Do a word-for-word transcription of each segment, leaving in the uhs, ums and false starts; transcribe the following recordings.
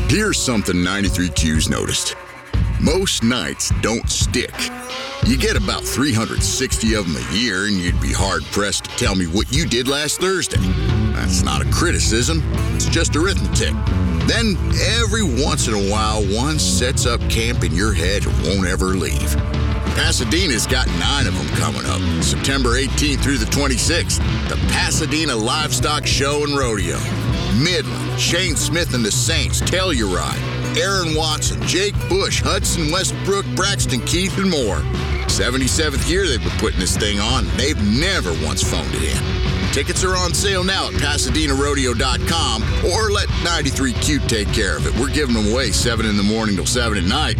Here's something ninety-three Q's noticed. Most nights don't stick. You get about three hundred sixty of them a year, and you'd be hard-pressed to tell me what you did last Thursday. That's not a criticism. It's just arithmetic. Then, every once in a while, one sets up camp in your head and won't ever leave. Pasadena's got nine of them coming up, September eighteenth through the twenty-sixth. The Pasadena Livestock Show and Rodeo. Midland, Shane Smith and the Saints, Telluride, Aaron Watson, Jake Bush, Hudson Westbrook, Braxton Keith, and more. seventy-seventh year they've been putting this thing on. They've never once phoned it in. Tickets are on sale now at Pasadena Rodeo dot com, or let ninety-three Q take care of it. We're giving them away seven in the morning till seven at night.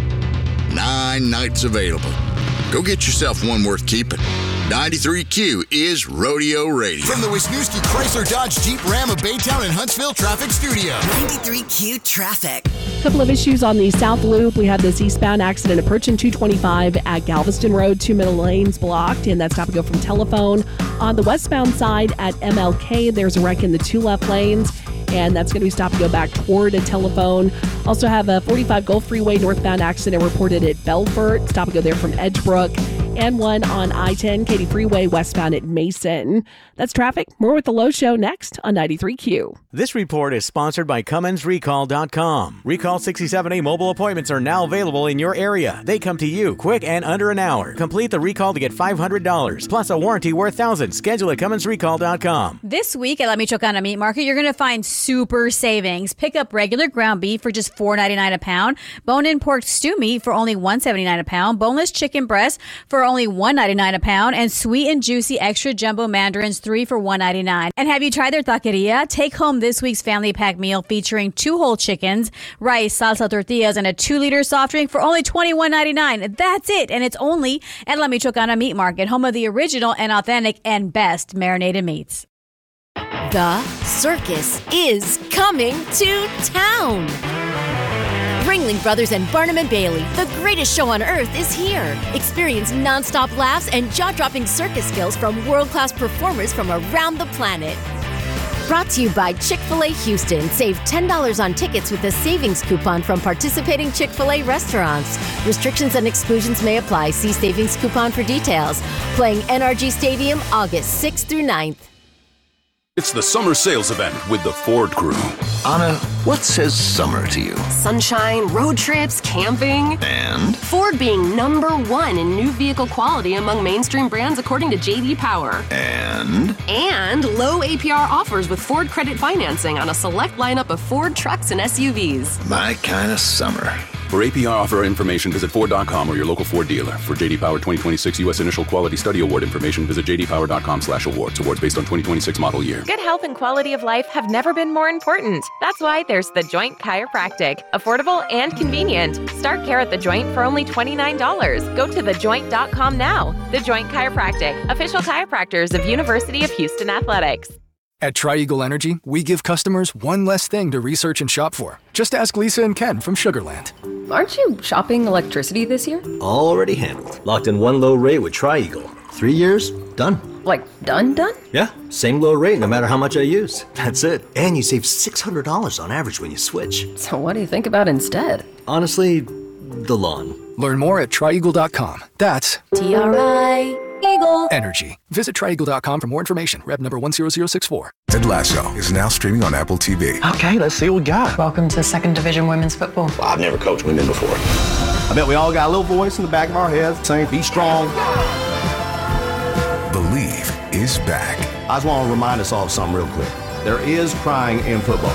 Nine nights available. Go get yourself one worth keeping. ninety-three Q is Rodeo Radio. From the Wisniewski Chrysler Dodge Jeep Ram of Baytown and Huntsville Traffic Studio. ninety-three Q Traffic. A couple of issues on the South Loop. We had this eastbound accident approaching two twenty-five at Galveston Road. Two middle lanes blocked, and that's got to go from Telephone. On the westbound side at M L K, there's a wreck in the two left lanes, and that's going to be stopped to go back toward a Telephone. Also have a forty-five Gulf Freeway northbound accident reported at Belfort. Stop and go there from Edgebrook. And one on I ten, Katy Freeway westbound at Mason. That's traffic. More with the Low Show next on ninety-three Q. This report is sponsored by Cummins Recall dot com. Recall sixty-seven A mobile appointments are now available in your area. They come to you quick and under an hour. Complete the recall to get five hundred dollars, plus a warranty worth one thousand dollars. Schedule at Cummins Recall dot com. This week at La Michoacana Meat Market, you're going to find super savings. Pick up regular ground beef for just four ninety-nine a pound. Bone-in pork stew meat for only one seventy-nine a pound. Boneless chicken breast for only one ninety-nine a pound, and sweet and juicy extra jumbo mandarins three for one ninety-nine. And have you tried their taqueria? Take home this week's family pack meal featuring two whole chickens, rice, salsa tortillas, and a two liter soft drink for only twenty-one ninety-nine. That's it, and it's only at La Michoacana Meat Market, home of the original and authentic and best marinated meats. The circus is coming to town. Ringling Brothers and Barnum and Bailey, the greatest show on earth, is here. Experience nonstop laughs and jaw-dropping circus skills from world-class performers from around the planet. Brought to you by Chick-fil-A Houston. Save ten dollars on tickets with a savings coupon from participating Chick-fil-A restaurants. Restrictions and exclusions may apply. See savings coupon for details. Playing N R G Stadium August sixth through ninth. It's the summer sales event with the Ford Crew. Anna, what says summer to you? Sunshine, road trips, camping. And? Ford being number one in new vehicle quality among mainstream brands according to J D Power. And? And low A P R offers with Ford credit financing on a select lineup of Ford trucks and S U Vs. My kind of summer. For A P R offer information, visit Ford dot com or your local Ford dealer. For J D Power twenty twenty-six U S Initial Quality Study Award information, visit J D Power dot com slash awards. Awards based on twenty twenty-six model year. Good health and quality of life have never been more important. That's why there's The Joint Chiropractic. Affordable and convenient. Start care at The Joint for only twenty-nine dollars. Go to the joint dot com now. The Joint Chiropractic. Official chiropractors of University of Houston Athletics. At Tri-Eagle Energy, we give customers one less thing to research and shop for. Just ask Lisa and Ken from Sugarland. Aren't you shopping electricity this year? Already handled. Locked in one low rate with Tri-Eagle. Three years, done. Like, done, done? Yeah, same low rate no matter how much I use. That's it. And you save six hundred dollars on average when you switch. So what do you think about instead? Honestly, the lawn. Learn more at Tri Eagle dot com. That's T R I Eagle Energy. Visit Tri Eagle dot com for more information. Rev number one zero zero six four. Ted Lasso is now streaming on Apple T V. Okay, let's see what we got. Welcome to Second Division Women's Football. Well, I've never coached women before. I bet we all got a little voice in the back of our heads saying, be strong. Believe is back. I just want to remind us all of something real quick. There is crying in football.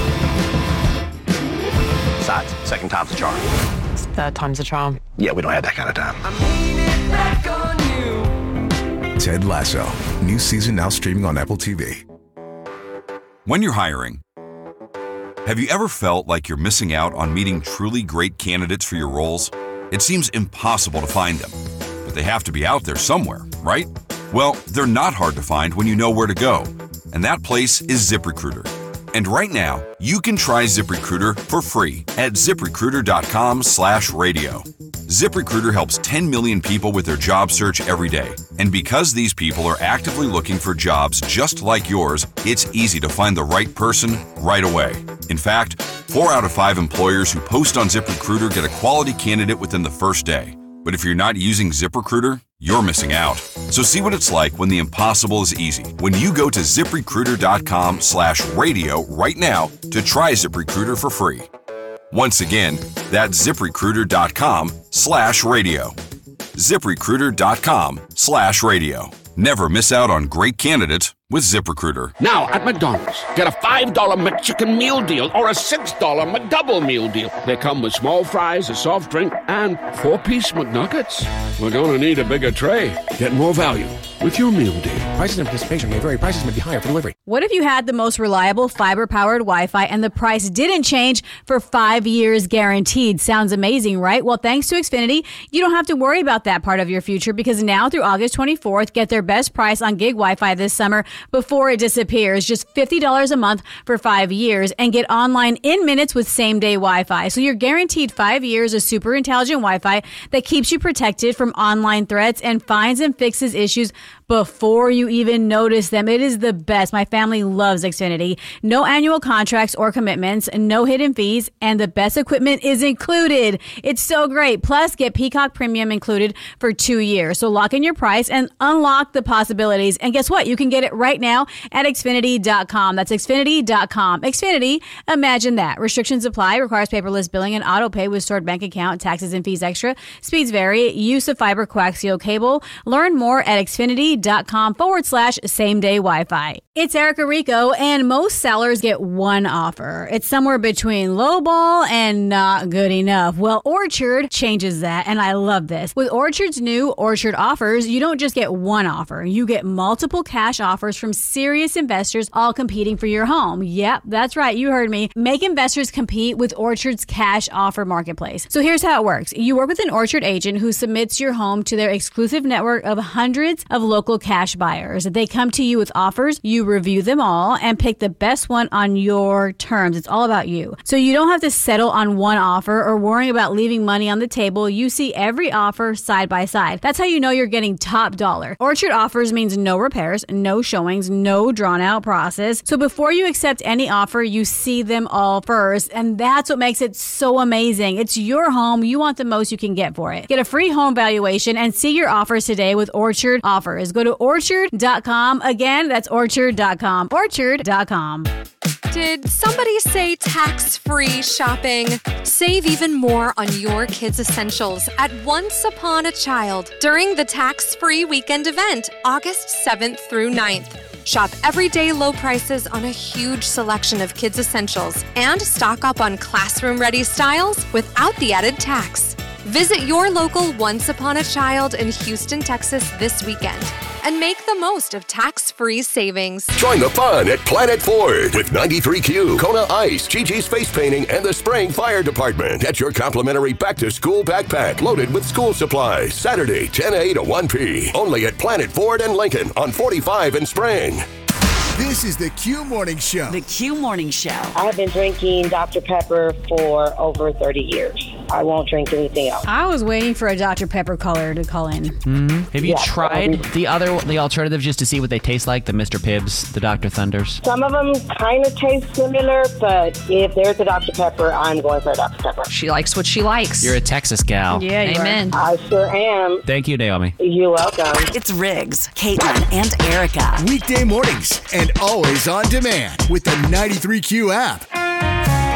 Besides, second time's a charm. Third time's a charm. Yeah, we don't have that kind of time. I mean it back on you. Ted Lasso. New season now streaming on Apple T V. When you're hiring, have you ever felt like you're missing out on meeting truly great candidates for your roles? It seems impossible to find them, but they have to be out there somewhere, right? Well, they're not hard to find when you know where to go, and that place is ZipRecruiter. And right now, you can try ZipRecruiter for free at ZipRecruiter dot com slash radio. ZipRecruiter helps ten million people with their job search every day. And because these people are actively looking for jobs just like yours, it's easy to find the right person right away. In fact, Four out of five employers who post on ZipRecruiter get a quality candidate within the first day. But if you're not using ZipRecruiter, you're missing out. So see what it's like when the impossible is easy. When you go to ZipRecruiter.com slash radio right now to try ZipRecruiter for free. Once again, that's ZipRecruiter.com slash radio. ZipRecruiter.com slash radio. Never miss out on great candidates with ZipRecruiter. Now at McDonald's, get a five dollar McChicken meal deal or a six dollar McDouble meal deal. They come with small fries, a soft drink, and four-piece McNuggets. We're gonna need a bigger tray. Get more value with your meal deal. Prices and participation may vary. Prices may be higher for delivery. What if you had the most reliable fiber-powered Wi-Fi and the price didn't change for five years guaranteed? Sounds amazing, right? Well, thanks to Xfinity, you don't have to worry about that part of your future because now through August twenty-fourth, get their best price on gig Wi-Fi this summer before it disappears. Just fifty dollars a month for five years and get online in minutes with same-day Wi-Fi. So you're guaranteed five years of super intelligent Wi-Fi that keeps you protected from online threats and finds and fixes issues before you even notice them. It is the best. My family loves Xfinity. No annual contracts or commitments, no hidden fees, and the best equipment is included. It's so great. Plus, get Peacock Premium included for two years. So lock in your price and unlock the possibilities. And guess what? You can get it right now at Xfinity dot com. That's Xfinity dot com. Xfinity, imagine that. Restrictions apply. Requires paperless billing and auto pay with stored bank account, taxes and fees extra. Speeds vary. Use of fiber coaxial cable. Learn more at Xfinity dot com forward slash same day Wi-Fi. It's Erica Rico, and most sellers get one offer. It's somewhere between lowball and not good enough. Well, Orchard changes that, and I love this. With Orchard's new Orchard offers, you don't just get one offer. You get multiple cash offers from serious investors all competing for your home. Yep, that's right. You heard me. Make investors compete with Orchard's cash offer marketplace. So here's how it works. You work with an Orchard agent who submits your home to their exclusive network of hundreds of local cash buyers. They come to you with offers. You review them all and pick the best one on your terms. It's all about you. So you don't have to settle on one offer or worrying about leaving money on the table. You see every offer side by side. That's how you know you're getting top dollar. Orchard offers means no repairs, no showings, no drawn out process. So before you accept any offer, you see them all first. And that's what makes it so amazing. It's your home. You want the most you can get for it. Get a free home valuation and see your offers today with Orchard offers. Go to orchard dot com. Again, that's orchard dot com. orchard dot com. Did somebody say tax-free shopping? Save even more on your kids' essentials at Once Upon a Child during the tax-free weekend event, August seventh through ninth. Shop everyday low prices on a huge selection of kids' essentials and stock up on classroom-ready styles without the added tax. Visit your local Once Upon a Child in Houston, Texas this weekend and make the most of tax-free savings. Join the fun at Planet Ford with ninety-three Q, Kona Ice, Gigi's Face Painting, and the Spraying Fire Department. Get your complimentary back-to-school backpack loaded with school supplies. Saturday, ten A to one P. Only at Planet Ford and Lincoln on forty-five and Spring. This is the Q Morning Show. The Q Morning Show. I've been drinking Doctor Pepper for over thirty years. I won't drink anything else. I was waiting for a Doctor Pepper caller to call in. Mm-hmm. Have you Yeah, tried um, the other, the alternative just to see what they taste like? The Mister Pibbs, the Doctor Thunders? Some of them kind of taste similar, but if there's a Doctor Pepper, I'm going for a Doctor Pepper. She likes what she likes. You're a Texas gal. Yeah, you Amen. are. I sure am. Thank you, Naomi. You're welcome. It's Riggs, Caitlin, and Erica. Weekday mornings and always on demand with the ninety-three Q app.